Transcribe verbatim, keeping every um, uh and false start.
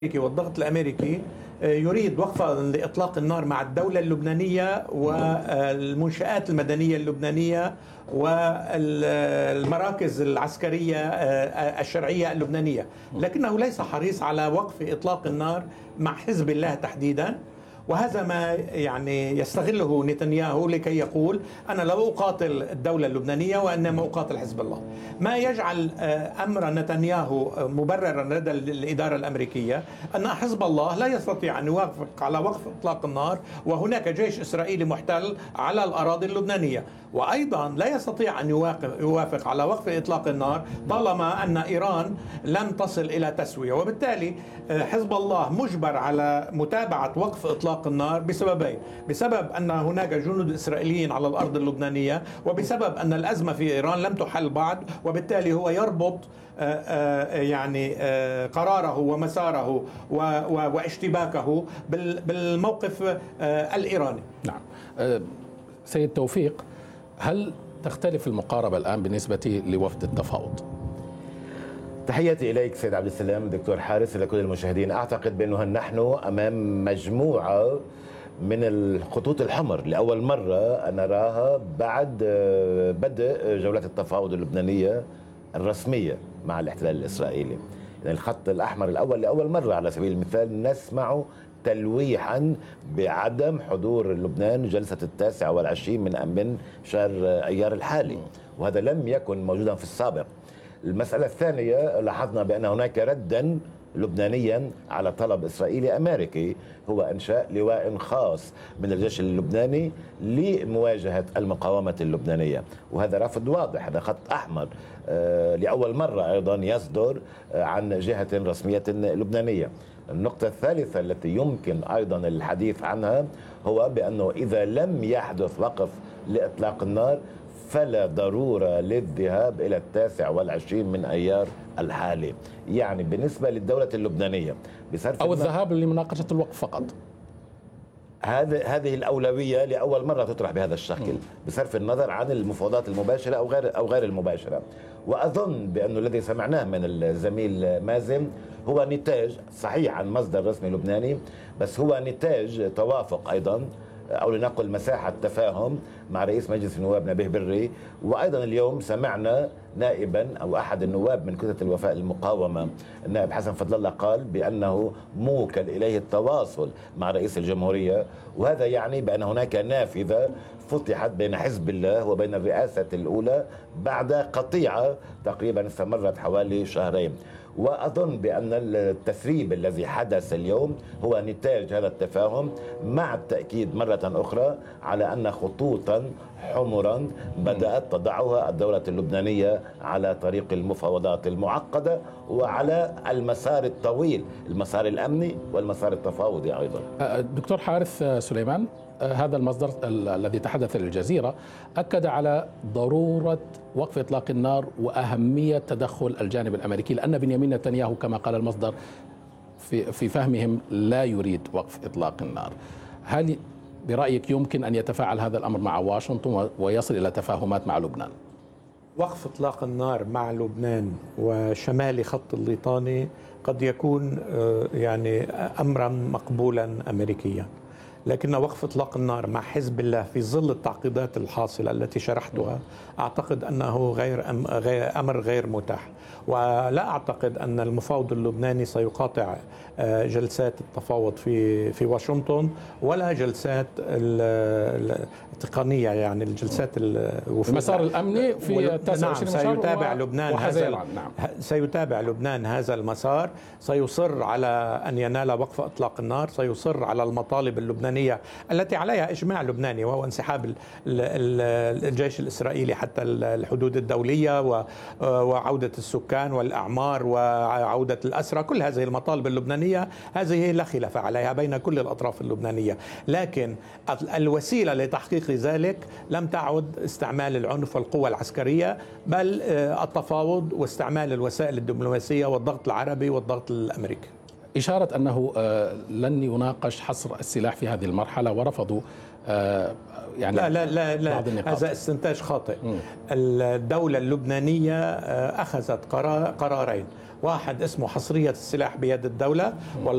والضغط الأمريكي يريد وقف لإطلاق النار مع الدولة اللبنانية والمنشآت المدنية اللبنانية والمراكز العسكرية الشرعية اللبنانية، لكنه ليس حريص على وقف إطلاق النار مع حزب الله تحديدا. وهذا ما يعني يستغله نتنياهو لكي يقول أنا لا أقاتل الدولة اللبنانية وإنما أقاتل حزب الله، ما يجعل أمر نتنياهو مبررا لدى الإدارة الأمريكية أن حزب الله لا يستطيع أن يوافق على وقف إطلاق النار وهناك جيش إسرائيلي محتل على الأراضي اللبنانية، وأيضا لا يستطيع أن يوافق على وقف إطلاق النار طالما أن إيران لم تصل إلى تسوية. وبالتالي حزب الله مجبر على متابعة وقف إطلاق النار بسببين: بسبب أن هناك جنود إسرائيليين على الأرض اللبنانية، وبسبب أن الأزمة في إيران لم تحل بعد، وبالتالي هو يربط يعني قراره ومساره واشتباكه بالموقف الإيراني. نعم. سيد توفيق، هل تختلف المقاربة الآن بالنسبة لوفد التفاوض؟ تحياتي إليك سيد عبد السلام، دكتور حارس، لكل المشاهدين. أعتقد بأنه نحن أمام مجموعة من الخطوط الحمر لأول مرة نراها بعد بدء جولات التفاوض اللبنانية الرسمية مع الاحتلال الإسرائيلي. يعني الخط الأحمر الأول لأول مرة على سبيل المثال نسمع تلويحا بعدم حضور لبنان جلسة التاسع والعشرين من من شهر أيار الحالي، وهذا لم يكن موجودا في السابق. المسألة الثانية، لاحظنا بأن هناك ردا لبنانيا على طلب إسرائيلي أمريكي، هو إنشاء لواء خاص من الجيش اللبناني لمواجهة المقاومة اللبنانية، وهذا رفض واضح، هذا خط أحمر آه لأول مرة أيضا يصدر آه عن جهة رسمية لبنانية. النقطة الثالثة التي يمكن أيضا الحديث عنها هو بأنه إذا لم يحدث وقف لإطلاق النار فلا ضرورة للذهاب إلى التاسع والعشرين من أيار الحالي. يعني بالنسبة للدولة اللبنانية بصرف أو الذهاب لمناقشة الوقف فقط، هذه هذه الأولوية لأول مرة تطرح بهذا الشكل بصرف النظر عن المفاوضات المباشرة أو غير أو غير المباشرة. وأظن بأنه الذي سمعناه من الزميل مازن هو نتاج صحيح عن مصدر رسمي لبناني، بس هو نتاج توافق أيضا أو لنقل مساحة تفاهم مع رئيس مجلس النواب نبيه بري. وأيضا اليوم سمعنا نائبا أو أحد النواب من كتلة الوفاء المقاومة النائب حسن فضل الله قال بأنه موكل إليه التواصل مع رئيس الجمهورية، وهذا يعني بأن هناك نافذة فتحت بين حزب الله وبين الرئاسة الأولى بعد قطيعة تقريبا استمرت حوالي شهرين. وأظن بأن التسريب الذي حدث اليوم هو نتاج هذا التفاهم، مع التأكيد مرة أخرى على أن خطوطا حمرا بدأت تضعها الدولة اللبنانية على طريق المفاوضات المعقدة وعلى المسار الطويل، المسار الأمني والمسار التفاوضي أيضا. دكتور حارث سليمان، هذا المصدر الذي تحدث للجزيرة أكد على ضرورة وقف إطلاق النار وأهمية تدخل الجانب الأمريكي، لأن بنيامين نتنياهو كما قال المصدر في في فهمهم لا يريد وقف إطلاق النار. هل برأيك يمكن أن يتفاعل هذا الأمر مع واشنطن ويصل إلى تفاهمات مع لبنان؟ وقف إطلاق النار مع لبنان وشمال خط الليطاني قد يكون يعني أمرا مقبولا أمريكيا، لكن وقف إطلاق النار مع حزب الله في ظل التعقيدات الحاصلة التي شرحتها أعتقد أنه غير أمر غير متاح. ولا أعتقد أن المفاوض اللبناني سيقاطع جلسات التفاوض في في واشنطن ولا جلسات التقنية، يعني الجلسات المسار الأمني في التاسع والعشرين. نعم، سيتابع لبنان هذا نعم. سيتابع لبنان هذا المسار، سيصر على أن ينال وقف إطلاق النار، سيصر على المطالب اللبنانية التي عليها إجماع لبناني، وهو انسحاب الجيش الإسرائيلي حتى الحدود الدولية وعودة السكان والأعمار وعودة الأسرى. كل هذه المطالب اللبنانية هذه لا خلاف عليها بين كل الأطراف اللبنانية، لكن الوسيلة لتحقيق ذلك لم تعد استعمال العنف والقوة العسكرية، بل التفاوض واستعمال الوسائل الدبلوماسية والضغط العربي والضغط الأمريكي. إشارة أنه لن يناقش حصر السلاح في هذه المرحلة ورفضوا يعني لا لا لا, لا هذا استنتاج خاطئ. م. الدولة اللبنانية أخذت قرار قرارين: واحد اسمه حصرية السلاح بيد الدولة،